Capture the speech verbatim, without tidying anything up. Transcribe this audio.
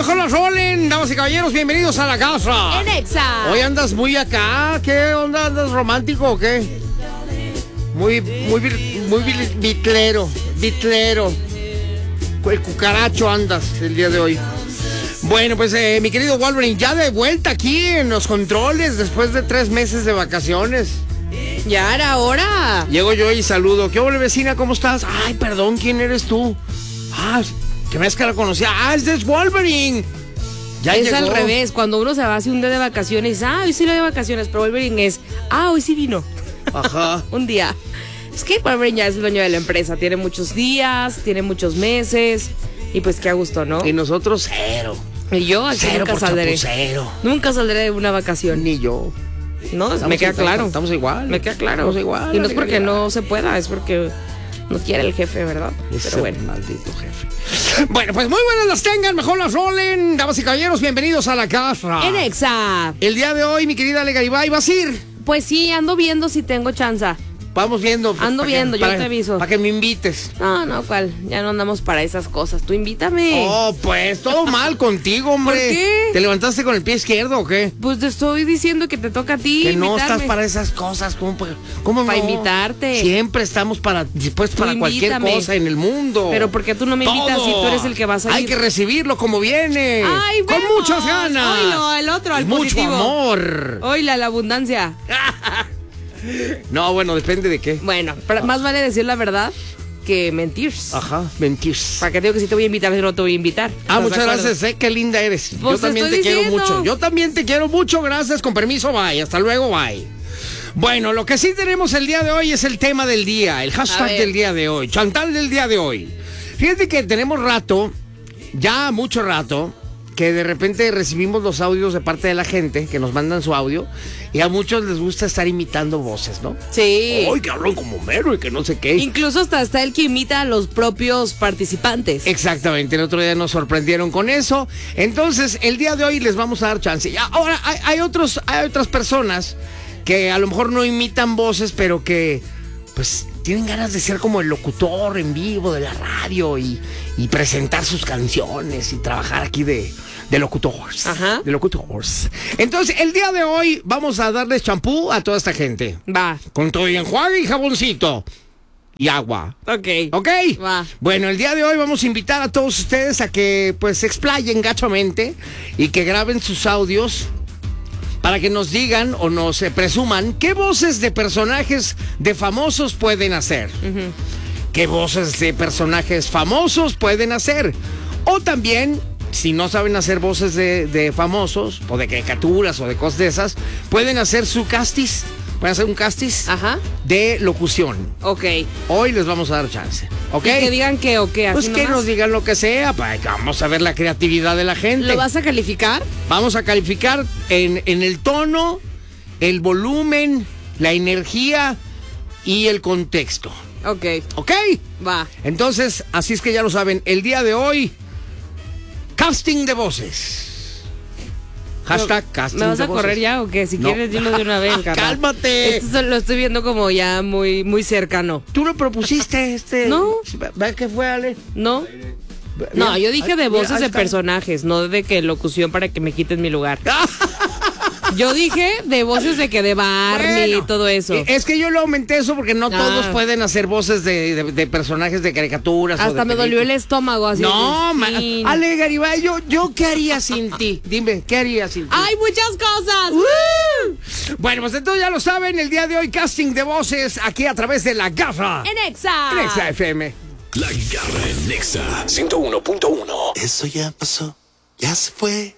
mejor la rolen, damas y caballeros, bienvenidos a la casa. En Exa. Hoy andas muy acá, ¿qué onda? ¿Andas romántico o qué? Muy, muy, muy bitlero, bitlero. El cucaracho andas el día de hoy. Bueno, pues eh, mi querido Wolverine, ya de vuelta aquí en los controles después de tres meses de vacaciones. Ya era hora. Llego yo y saludo. ¿Qué hola, vecina? ¿Cómo estás? Ay, perdón, ¿quién eres tú? Ah, que me es que la conocía. Ah, este es Wolverine. Ya es llegó. Al revés, cuando uno se va así un día de vacaciones, ah, hoy sí lo de vacaciones, pero Wolverine es, ah, hoy sí vino. Ajá. Un día. Es que Wolverine ya es el dueño de la empresa, tiene muchos días, tiene muchos meses, y pues qué a gusto, ¿no? Y nosotros cero. Y yo aquí Cero nunca por saldré. chapucero. Nunca saldré de una vacación. Ni yo. No, Estamos me queda igual, claro. Estamos igual. Me queda claro. Estamos igual. Y no es porque no se pueda, es porque no quiere el jefe, ¿verdad? Ese Pero bueno. maldito jefe. Bueno, pues muy buenas las tengan, mejor las rolen. Damas y caballeros, bienvenidos a la casa. En Exa. El día de hoy, mi querida Ale Garibay, ¿vas a ir? Pues sí, ando viendo si tengo chanza. Vamos viendo. pues, Ando pa' viendo, que, yo para, te aviso. Para que me invites. No, no, ¿cuál? Ya no andamos para esas cosas. Tú invítame. Oh, pues todo mal contigo, hombre. ¿Por qué? ¿Te levantaste con el pie izquierdo o qué? Pues te estoy diciendo que te toca a ti Que no invitarme. estás para esas cosas. ¿Cómo, cómo Para no? invitarte. Siempre estamos para, dispuestos para invítame. cualquier cosa en el mundo. Pero ¿por qué tú no me invitas Todo. si tú eres el que vas a ir? Hay que recibirlo como viene. Ay, con vemos. muchas ganas. Oilo, el otro, al mucho positivo. amor. Oila, la abundancia. No, bueno, depende de qué. Bueno, pero más vale decir la verdad que mentir. Ajá, mentir. Para que te digo que si te voy a invitar, si no te voy a invitar. Ah, ¿Estás muchas de acuerdo? gracias, eh, qué linda eres. Pues Yo también te te estoy quiero diciendo. mucho. Yo también te quiero mucho, gracias. Con permiso, bye. Hasta luego, bye. Bueno, lo que sí tenemos el día de hoy es el tema del día, el hashtag del día de hoy, Chantal del día de hoy. Fíjate que tenemos rato, ya mucho rato, que de repente recibimos los audios de parte de la gente que nos mandan su audio y a muchos les gusta estar imitando voces, ¿no? Sí. Ay, que hablan como mero y que no sé qué. Incluso hasta está el que imita a los propios participantes. Exactamente, el otro día nos sorprendieron con eso. Entonces, el día de hoy les vamos a dar chance. Y ahora, hay, hay, otros, hay otras personas que a lo mejor no imitan voces, pero que, pues, tienen ganas de ser como el locutor en vivo de la radio y, y presentar sus canciones y trabajar aquí de, de locutores. Ajá. De locutores. Entonces, el día de hoy vamos a darles champú a toda esta gente. Va. Con todo y enjuague y jaboncito. Y agua. Ok. ¿Ok? Va. Bueno, el día de hoy vamos a invitar a todos ustedes a que pues se explayen gachamente y que graben sus audios para que nos digan o nos eh, presuman qué voces de personajes de famosos pueden hacer. Uh-huh. Qué voces de personajes famosos pueden hacer. O también, si no saben hacer voces de, de famosos o de caricaturas o de cosas de esas, pueden hacer su castis. Pueden hacer un castis. Ajá. De locución. Ok. Hoy les vamos a dar chance. ¿Ok? Y que digan que o qué. Pues así que nomás. nos digan lo que sea. Pues vamos a ver la creatividad de la gente. ¿Lo vas a calificar? Vamos a calificar en, en el tono, el volumen, la energía y el contexto. Ok. ¿Ok? Va. Entonces, así es que ya lo saben. El día de hoy, casting de voces. Hashtag casting de voces. ¿Me vas a correr ya o qué? Si No. quieres, dilo de una vez, carnal. ¡Cálmate! Esto lo estoy viendo como ya muy, muy cercano. ¿Tú lo propusiste este? No. ¿Ves qué fue, Ale? ¿No? No, yo dije de Mira, voces ahí de está. personajes, no de que locución para que me quiten mi lugar. Yo dije de voces de que de Barney Bueno, y todo eso. Es que yo lo aumenté eso porque no Ah. todos pueden hacer voces de, de, de personajes de caricaturas. o Hasta de me dolió el películas. estómago así. No, de- ma- sí. Ale Garibay, yo, yo qué haría sin ti. Dime, ¿qué haría sin ti? ¡Hay muchas cosas! ¡Uh! Bueno, pues entonces ya lo saben, el día de hoy casting de voces aquí a través de La Garra. En Exa. En Exa F M. La Garra en Nexa ciento uno punto uno. Eso ya pasó, ya se fue.